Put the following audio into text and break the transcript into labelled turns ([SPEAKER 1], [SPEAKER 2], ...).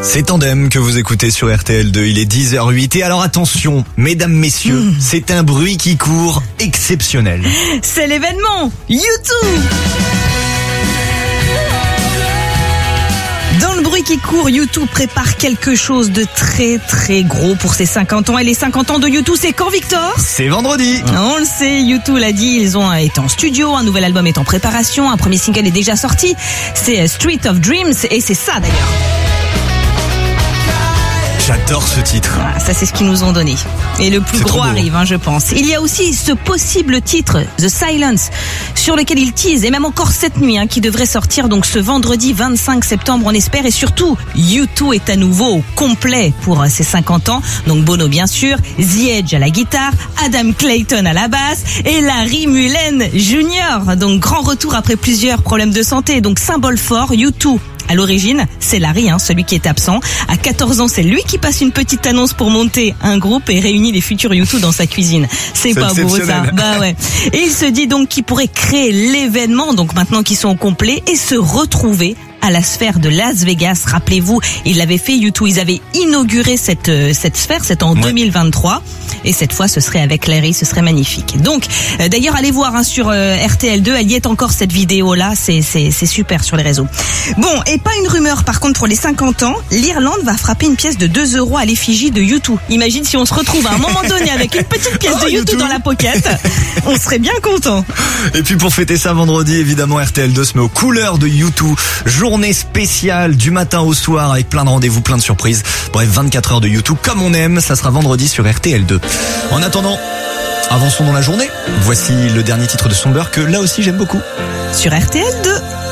[SPEAKER 1] C'est Tandem que vous écoutez sur RTL2, il est 10h08 et alors attention, mesdames, messieurs, c'est un bruit qui court exceptionnel.
[SPEAKER 2] C'est l'événement YouTube. Dans le bruit qui court, U2 prépare quelque chose de très très gros pour ses 50 ans. Et les 50 ans de U2, c'est quand, Victor ?
[SPEAKER 1] C'est vendredi.
[SPEAKER 2] On le sait, U2 l'a dit, ils ont été en studio, un nouvel album est en préparation, un premier single est déjà sorti, c'est Street of Dreams et c'est ça d'ailleurs.
[SPEAKER 1] J'adore ce titre.
[SPEAKER 2] Voilà, ça c'est ce qu'ils nous ont donné. Et le plus
[SPEAKER 1] C'est
[SPEAKER 2] gros
[SPEAKER 1] trop beau.
[SPEAKER 2] arrive, je pense. Il y a aussi ce possible titre, The Silence, sur lequel il tease, et même encore cette nuit, qui devrait sortir donc ce vendredi 25 septembre, on espère. Et surtout, U2 est à nouveau au complet pour ses 50 ans. Donc Bono bien sûr, The Edge à la guitare, Adam Clayton à la basse et Larry Mullen Jr. Donc grand retour après plusieurs problèmes de santé. Donc symbole fort, U2. À l'origine, c'est Larry, celui qui est absent. À 14 ans, c'est lui qui passe une petite annonce pour monter un groupe et réunit les futurs U2 dans sa cuisine. C'est pas beau ça.
[SPEAKER 1] exceptionnel.
[SPEAKER 2] Bah ouais. Et il se dit donc qu'il pourrait créer l'événement, donc maintenant qu'ils sont au complet, et se retrouver à la sphère de Las Vegas. Rappelez-vous, il l'avait fait U2, ils avaient inauguré cette sphère, c'était en 2023. Et cette fois, ce serait avec Larry, ce serait magnifique. Donc, d'ailleurs, allez voir sur RTL2, elle y est encore cette vidéo-là, c'est super sur les réseaux. Bon, et pas une rumeur par contre pour les 50 ans, l'Irlande va frapper une pièce de 2 € à l'effigie de U2. Imagine si on se retrouve à un moment donné avec une petite pièce de U2 dans la pocket, on serait bien content.
[SPEAKER 1] Et puis pour fêter ça vendredi, évidemment, RTL2 se met aux couleurs de U2. Journée spéciale du matin au soir avec plein de rendez-vous, plein de surprises. Bref, 24 heures de U2 comme on aime, ça sera vendredi sur RTL2. En attendant, avançons dans la journée. Voici le dernier titre de Somber que là aussi j'aime beaucoup.
[SPEAKER 2] Sur RTL2.